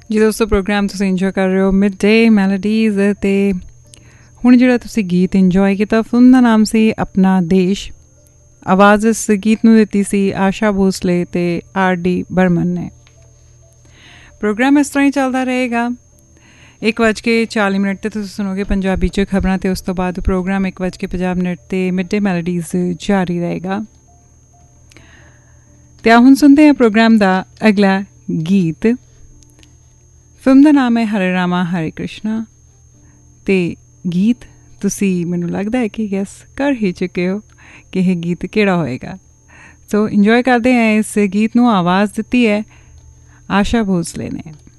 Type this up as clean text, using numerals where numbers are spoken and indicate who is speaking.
Speaker 1: ਜੀ ਦੋਸਤੋ, ਪ੍ਰੋਗਰਾਮ ਤੁਸੀਂ ਇੰਜੋਏ ਕਰ ਰਹੇ ਹੋ ਮਿਡ ਡੇ ਮੈਲੋਡੀਜ਼। ਅਤੇ ਹੁਣ ਜਿਹੜਾ ਤੁਸੀਂ ਗੀਤ ਇੰਜੋਏ ਕੀਤਾ, ਫਿਲਮ ਦਾ ਨਾਮ ਸੀ ਆਪਣਾ ਦੇਸ਼। ਆਵਾਜ਼ ਇਸ ਗੀਤ ਨੂੰ ਦਿੱਤੀ ਸੀ ਆਸ਼ਾ ਭੋਸਲੇ ਅਤੇ R.D. ਬਰਮਨ ਨੇ। ਪ੍ਰੋਗਰਾਮ ਇਸ ਤਰ੍ਹਾਂ ਹੀ ਚੱਲਦਾ ਰਹੇਗਾ। 1:40 'ਤੇ ਤੁਸੀਂ ਸੁਣੋਗੇ ਪੰਜਾਬੀ 'ਚ ਖਬਰਾਂ, ਅਤੇ ਉਸ ਤੋਂ ਬਾਅਦ ਪ੍ਰੋਗਰਾਮ 1:50 'ਤੇ ਮਿਡ ਡੇ ਮੈਲੋਡੀਜ਼ ਜਾਰੀ ਰਹੇਗਾ। ਅਤੇ ਹੁਣ ਸੁਣਦੇ ਹਾਂ ਪ੍ਰੋਗਰਾਮ ਦਾ ਅਗਲਾ ਗੀਤ। ਫਿਲਮ ਦਾ ਨਾਮ ਹੈ ਹਰੇ ਰਾਮਾ ਹਰੇ ਕ੍ਰਿਸ਼ਨਾ, ਅਤੇ ਗੀਤ ਤੁਸੀਂ ਮੈਨੂੰ ਲੱਗਦਾ ਹੈ ਕਿ ਗੈਸ ਕਰ ਹੀ ਚੁੱਕੇ ਹੋ ਕਿ ਇਹ ਗੀਤ ਕਿਹੜਾ ਹੋਏਗਾ। ਸੋ ਇੰਜੋਏ ਕਰਦੇ ਹਾਂ ਇਸ ਗੀਤ ਨੂੰ। ਆਵਾਜ਼ ਦਿੱਤੀ ਹੈ ਆਸ਼ਾ ਭੋਸਲੇ ਨੇ।